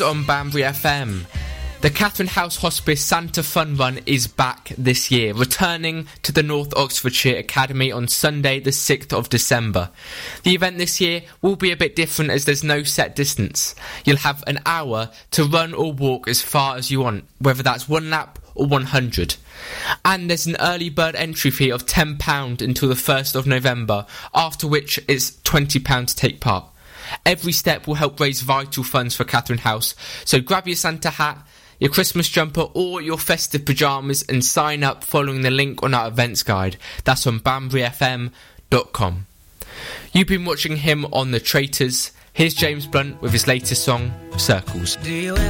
On Banbury FM. The Catherine House Hospice Santa Fun Run is back this year, returning to the North Oxfordshire Academy on Sunday the 6th of December. The event this year will be a bit different as there's no set distance. You'll have an hour to run or walk as far as you want, whether that's 1 lap or 100. And there's an early bird entry fee of £10 until the 1st of November, after which it's £20 to take part. Every step will help raise vital funds for Catherine House, so grab your Santa hat, your Christmas jumper or your festive pyjamas and sign up following the link on our events guide. That's on banburyfm.com. You've been watching him on The Traitors. Here's James Blunt with his latest song, Circles. Do you ever